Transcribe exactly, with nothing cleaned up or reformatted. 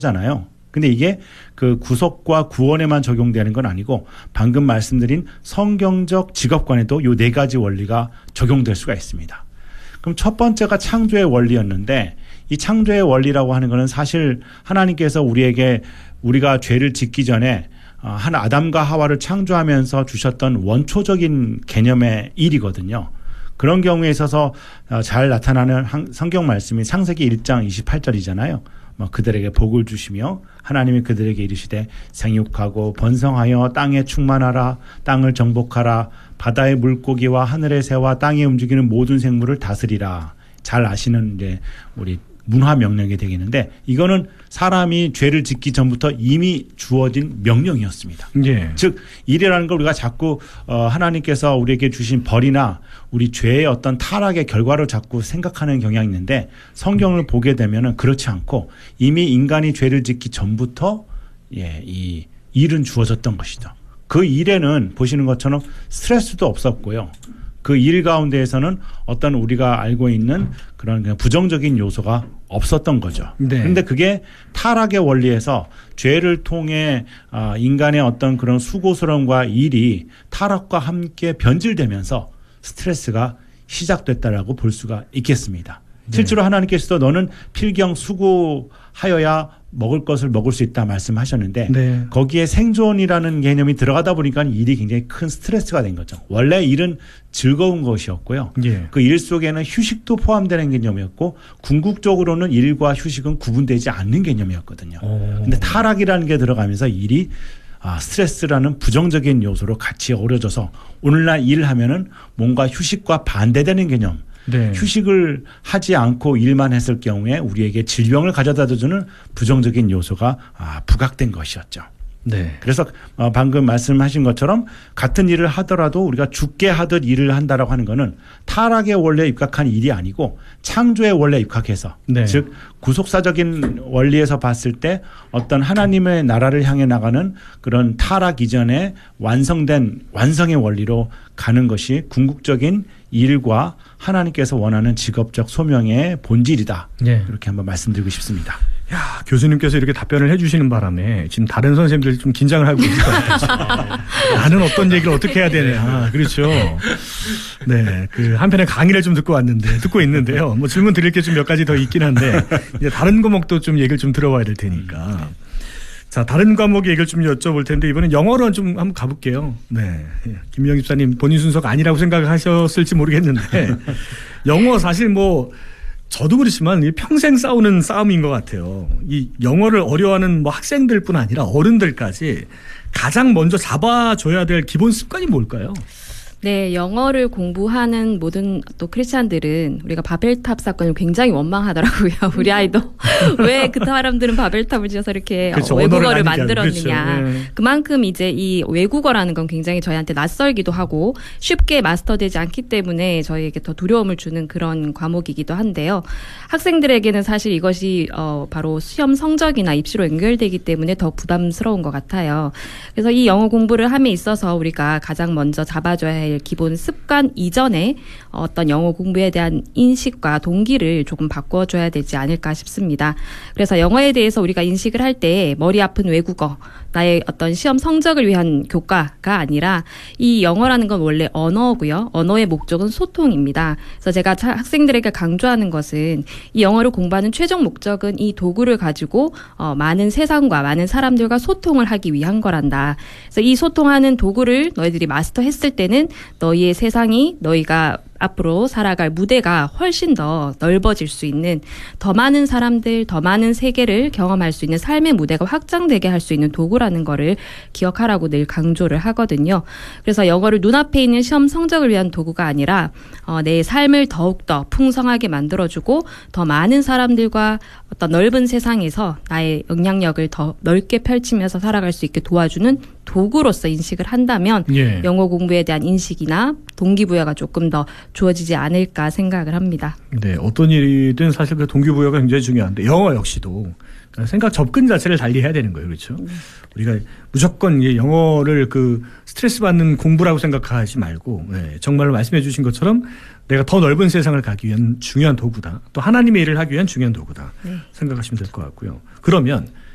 잖아요. 근데 이게 그 구속과 구원에만 적용되는 건 아니고 방금 말씀드린 성경적 직업관에도 요 네 가지 원리가 적용될 수가 있습니다. 그럼 첫 번째가 창조의 원리였는데 이 창조의 원리라고 하는 거는 사실 하나님께서 우리에게 우리가 죄를 짓기 전에 한 아담과 하와를 창조하면서 주셨던 원초적인 개념의 일이거든요. 그런 경우에 있어서 잘 나타나는 성경 말씀이 창세기 일 장 이십팔 절이잖아요. 그들에게 복을 주시며 하나님이 그들에게 이르시되 생육하고 번성하여 땅에 충만하라 땅을 정복하라 바다의 물고기와 하늘의 새와 땅에 움직이는 모든 생물을 다스리라. 잘 아시는 이제 우리 문화 명령이 되겠는데 이거는 사람이 죄를 짓기 전부터 이미 주어진 명령이었습니다. 예. 즉 일이라는 걸 우리가 자꾸 어, 하나님께서 우리에게 주신 벌이나 우리 죄의 어떤 타락의 결과를 자꾸 생각하는 경향이 있는데 성경을 보게 되면은 그렇지 않고 이미 인간이 죄를 짓기 전부터 예, 이 일은 주어졌던 것이죠. 그 일에는 보시는 것처럼 스트레스도 없었고요. 그 일 가운데에서는 어떤 우리가 알고 있는 그런 부정적인 요소가 없었던 거죠. 네. 그런데 그게 타락의 원리에서 죄를 통해 인간의 어떤 그런 수고스러움과 일이 타락과 함께 변질되면서 스트레스가 시작됐다라고 볼 수가 있겠습니다. 네. 실제로 하나님께서도 너는 필경 수고하여야 먹을 것을 먹을 수 있다 말씀하셨는데 네. 거기에 생존이라는 개념이 들어가다 보니까 일이 굉장히 큰 스트레스가 된 거죠. 원래 일은 즐거운 것이었고요. 예. 그 일 속에는 휴식도 포함되는 개념이었고 궁극적으로는 일과 휴식은 구분되지 않는 개념이었거든요. 그런데 타락이라는 게 들어가면서 일이 아, 스트레스라는 부정적인 요소로 같이 어우러져서 오늘날 일을 하면은 뭔가 휴식과 반대되는 개념. 네. 휴식을 하지 않고 일만 했을 경우에 우리에게 질병을 가져다 주는 부정적인 요소가 아, 부각된 것이었죠. 네. 그래서 어, 방금 말씀하신 것처럼 같은 일을 하더라도 우리가 죽게 하듯 일을 한다라고 하는 것은 타락의 원리에 입각한 일이 아니고 창조의 원리에 입각해서 네. 즉 구속사적인 원리에서 봤을 때 어떤 하나님의 나라를 향해 나가는 그런 타락 이전에 완성된 완성의 원리로 가는 것이 궁극적인 일과 하나님께서 원하는 직업적 소명의 본질이다. 네. 이렇게 한번 말씀드리고 싶습니다. 야, 교수님께서 이렇게 답변을 해 주시는 바람에 지금 다른 선생님들이 좀 긴장을 하고 있을 것 같아요. 나는 어떤 얘기를 어떻게 해야 되냐. 그렇죠. 네. 그 한편의 강의를 좀 듣고 왔는데, 듣고 있는데요. 뭐 질문 드릴 게 좀 몇 가지 더 있긴 한데, 이제 다른 과목도 좀 얘기를 좀 들어봐야 될 테니까. 자, 다른 과목 얘기를 좀 여쭤볼 텐데, 이번엔 영어로 좀 한번 가볼게요. 네. 김미영 집사님 본인 순서가 아니라고 생각하셨을지 모르겠는데, 영어 사실 뭐, 저도 그렇지만 평생 싸우는 싸움인 것 같아요. 이 영어를 어려워하는 뭐 학생들뿐 아니라 어른들까지 가장 먼저 잡아줘야 될 기본 습관이 뭘까요? 네, 영어를 공부하는 모든 또 크리스찬들은 우리가 바벨탑 사건을 굉장히 원망하더라고요. 우리 아이도 왜 그 사람들은 바벨탑을 지어서 이렇게 그렇죠, 외국어를 만들었느냐. 그렇죠. 네. 그만큼 이제 이 외국어라는 건 굉장히 저희한테 낯설기도 하고 쉽게 마스터되지 않기 때문에 저희에게 더 두려움을 주는 그런 과목이기도 한데요. 학생들에게는 사실 이것이 어 바로 시험 성적이나 입시로 연결되기 때문에 더 부담스러운 것 같아요. 그래서 이 영어 공부를 함에 있어서 우리가 가장 먼저 잡아줘야 할 기본 습관 이전에 어떤 영어 공부에 대한 인식과 동기를 조금 바꿔줘야 되지 않을까 싶습니다. 그래서 영어에 대해서 우리가 인식을 할 때 머리 아픈 외국어, 나의 어떤 시험 성적을 위한 교과가 아니라 이 영어라는 건 원래 언어고요. 언어의 목적은 소통입니다. 그래서 제가 학생들에게 강조하는 것은 이 영어를 공부하는 최종 목적은 이 도구를 가지고 어, 많은 세상과 많은 사람들과 소통을 하기 위한 거란다. 그래서 이 소통하는 도구를 너희들이 마스터했을 때는 너희의 세상이 너희가 앞으로 살아갈 무대가 훨씬 더 넓어질 수 있는 더 많은 사람들, 더 많은 세계를 경험할 수 있는 삶의 무대가 확장되게 할 수 있는 도구라는 거를 기억하라고 늘 강조를 하거든요. 그래서 영어를 눈앞에 있는 시험 성적을 위한 도구가 아니라 어, 내 삶을 더욱더 풍성하게 만들어주고 더 많은 사람들과 어떤 넓은 세상에서 나의 영향력을 더 넓게 펼치면서 살아갈 수 있게 도와주는 도구로서 인식을 한다면 예. 영어 공부에 대한 인식이나 동기부여가 조금 더 주어지지 않을까 생각을 합니다. 네, 어떤 일이든 사실 그 동기부여가 굉장히 중요한데 영어 역시도 생각 접근 자체를 달리해야 되는 거예요, 그렇죠? 음. 우리가 무조건 영어를 그 스트레스 받는 공부라고 생각하지 말고 네, 정말로 말씀해주신 것처럼 내가 더 넓은 세상을 가기 위한 중요한 도구다. 또 하나님의 일을 하기 위한 중요한 도구다. 네. 생각하시면 될 것 같고요. 그러면